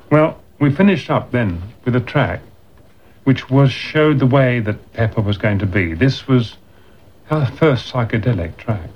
Well, we finished up then with a track which showed the way that Pepper was going to be. This was our first psychedelic track.